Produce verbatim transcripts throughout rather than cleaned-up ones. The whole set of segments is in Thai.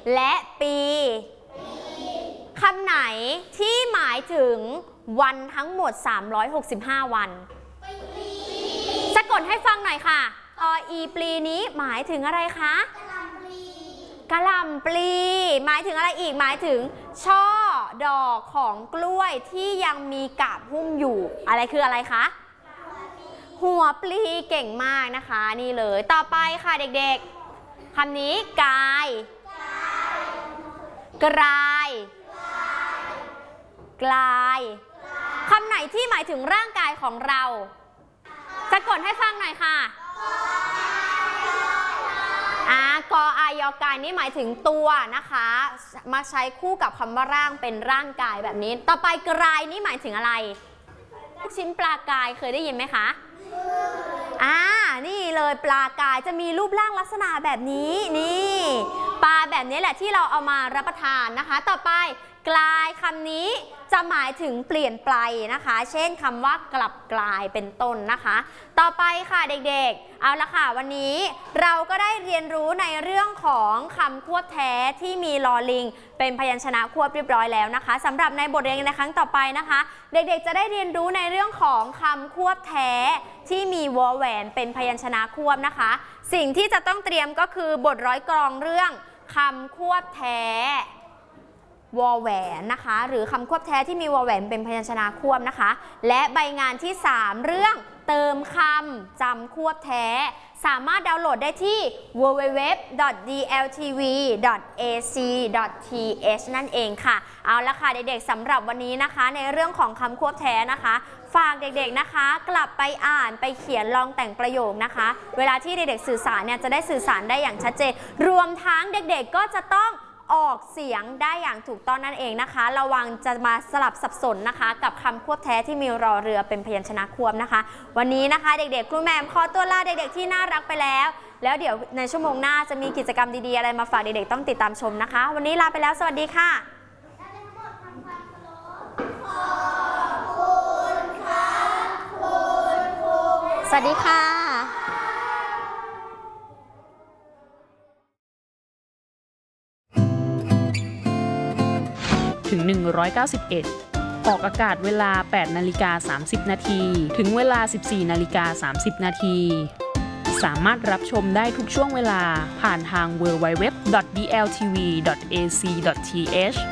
และปีคำไหนที่หมายถึงวันทั้งหมดสามร้อยหกสิบห้าวันสะกดให้ฟังหน่อยค่ะออีปลีนี้หมายถึงอะไรคะกะหล่ำปลีหมายถึงอะไรอีกหมายถึงช่อดอกของกล้วยที่ยังมีกาบหุ้มอยู่อะไรคืออะไรคะหัวปลีเก่งมากนะคะนี่เลยต่อไปค่ะเด็กๆคำนี้กายกลายกลายคำไหนที่หมายถึงร่างกายของเราสะกดให้ฟังหน่อยค่ะอ่ากออายอกายนี่หมายถึงตัวนะคะมาใช้คู่กับคำว่าร่างเป็นร่างกายแบบนี้ต่อไปกลายนี่หมายถึงอะไรลูกชิ้นปลากายเคยได้ยินไหมคะอ่านี่เลยปลากายจะมีรูปร่างลักษณะแบบนี้นี่ปลาแบบนี้แหละที่เราเอามารับประทานนะคะต่อไปกลายคำนี้จะหมายถึงเปลี่ยนไปนะคะเช่นคำว่ากลับกลายเป็นต้นนะคะต่อไปค่ะเด็กๆเอาละค่ะวันนี้เราก็ได้เรียนรู้ในเรื่องของคำควบแท้ที่มีลอลิงเป็นพยัญชนะควบเรียบร้อยแล้วนะคะสำหรับในบทเรียนในครั้งต่อไปนะคะเด็กๆจะได้เรียนรู้ในเรื่องของคำควบแท้ที่มีวอแหวนเป็นพยัญชนะควบนะคะสิ่งที่จะต้องเตรียมก็คือบทร้อยกลองเรื่องคำควบแท้วอแหวนนะคะหรือคำควบแท้ที่มีวอแหวนเป็นพยัญชนะควบนะคะและใบงานที่สามเรื่องเติมคำจำควบแท้สามารถดาวน์โหลดได้ที่ ดับเบิลยู ดับเบิลยู ดับเบิลยู ดอท ดี แอล ที วี ดอท เอ ซี ดอท ที เอช นั่นเองค่ะเอาละค่ะเด็กๆสำหรับวันนี้นะคะในเรื่องของคำควบแท้นะคะฝากเด็กๆนะคะกลับไปอ่านไปเขียนลองแต่งประโยคนะคะเวลาที่เด็กๆสื่อสารเนี่ยจะได้สื่อสารได้อย่างชัดเจนรวมทั้งเด็กๆก็จะต้องออกเสียงได้อย่างถูกต้องนั่นเองนะคะระวังจะมาสลับสับสนนะคะกับคำควบแท้ที่มีรอเรือเป็นพยัญชนะควบนะคะวันนี้นะคะเด็กๆครูแหม่มขอตัวลาเด็กๆที่น่ารักไปแล้วแล้วเดี๋ยวในชั่วโมงหน้าจะมีกิจกรรมดีๆอะไรมาฝากเด็กๆต้องติดตามชมนะคะวันนี้ลาไปแล้วสวัสดีค่ะสวัสดีค่ะถึงหนึ่งร้อยเก้าสิบเอ็ดออกอากาศเวลา แปดนาฬิกาสามสิบนาทีถึงเวลา สิบสี่นาฬิกาสามสิบนาทีสามารถรับชมได้ทุกช่วงเวลาผ่านทาง ดับเบิลยู ดับเบิลยู ดับเบิลยู ดอท ดี แอล ที วี ดอท เอ ซี ดอท ที เอช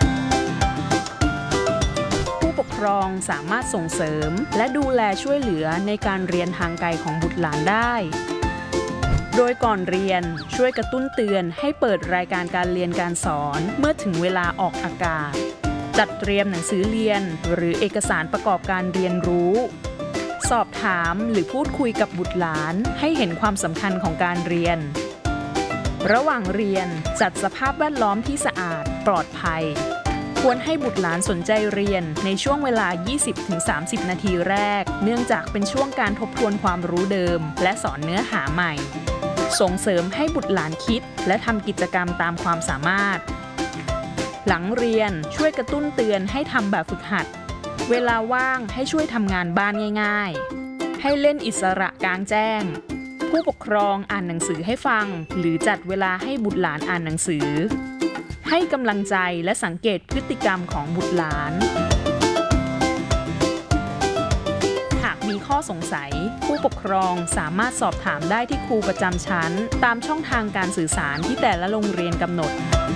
ผู้ปกครองสามารถส่งเสริมและดูแลช่วยเหลือในการเรียนทางไกลของบุตรหลานได้โดยก่อนเรียนช่วยกระตุ้นเตือนให้เปิดรายการการเรียนการสอนเมื่อถึงเวลาออกอากาศจัดเตรียมหนังสือเรียนหรือเอกสารประกอบการเรียนรู้สอบถามหรือพูดคุยกับบุตรหลานให้เห็นความสำคัญของการเรียนระหว่างเรียนจัดสภาพแวดล้อมที่สะอาดปลอดภัยควรให้บุตรหลานสนใจเรียนในช่วงเวลา ยี่สิบถึงสามสิบ นาทีแรกเนื่องจากเป็นช่วงการทบทวนความรู้เดิมและสอนเนื้อหาใหม่ส่งเสริมให้บุตรหลานคิดและทำกิจกรรมตามความสามารถหลังเรียนช่วยกระตุ้นเตือนให้ทำแบบฝึกหัดเวลาว่างให้ช่วยทำงานบ้านง่ายๆให้เล่นอิสระกลางแจ้งผู้ปกครองอ่านหนังสือให้ฟังหรือจัดเวลาให้บุตรหลานอ่านหนังสือให้กำลังใจและสังเกตพฤติกรรมของบุตรหลานมีข้อสงสัยผู้ปกครองสามารถสอบถามได้ที่ครูประจำชั้นตามช่องทางการสื่อสารที่แต่ละโรงเรียนกำหนด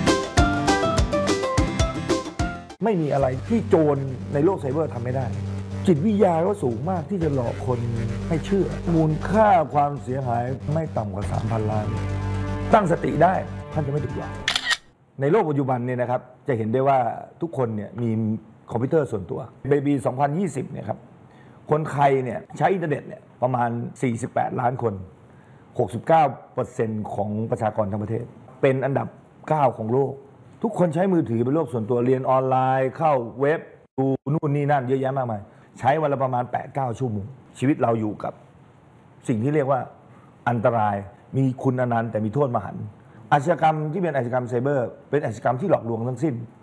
ไม่มีอะไรที่โจรในโลกไซเบอร์ทำไม่ได้จิตวิทยาก็สูงมากที่จะหลอกคนให้เชื่อมูลค่าความเสียหายไม่ต่ำกว่า สามพัน ล้านตั้งสติได้ท่านจะไม่ถูกหลอกในโลกปัจจุบันเนี่ยนะครับจะเห็นได้ว่าทุกคนเนี่ยมีคอมพิวเตอร์ส่วนตัวเบบีสองพันยี่สิบเนี่ยครับคนไทยเนี่ยใช้อินเทอร์เน็ตเนี่ยประมาณสี่สิบแปดล้านคน หกสิบเก้าเปอร์เซ็นต์ ของประชากรทั้งประเทศเป็นอันดับเก้าของโลกทุกคนใช้มือถือเป็นโลกส่วนตัวเรียนออนไลน์เข้าเว็บดูนู่นนี่นั่นเยอะแยะมากมายใช้วันละประมาณ แปดถึงเก้า ชั่วโมงชีวิตเราอยู่กับสิ่งที่เรียกว่าอันตรายมีคุณอนันต์แต่มีโทษมหันต์อาชญากรรมที่เป็นอาชญากรรมไซเบอร์เป็นอาชญากรรมที่หลอกลวงทั้งสิ้น